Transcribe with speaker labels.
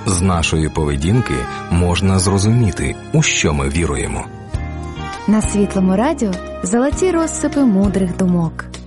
Speaker 1: З нашої поведінки можна зрозуміти, у що ми віруємо.
Speaker 2: На Світлому радіо золоті розсипи мудрих думок.